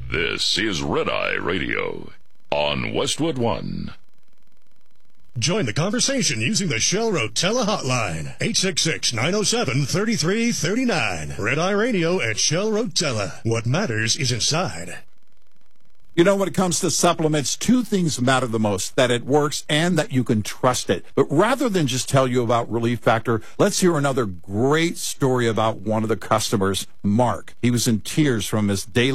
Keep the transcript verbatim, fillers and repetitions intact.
This is Red Eye Radio on Westwood One. Join the conversation using the Shell Rotella hotline, eight six six, nine oh seven, three three three nine. Red Eye Radio at Shell Rotella. What matters is inside. You know, when it comes to supplements, two things matter the most, that it works and that you can trust it. But rather than just tell you about Relief Factor, let's hear another great story about one of the customers, Mark. He was in tears from his daily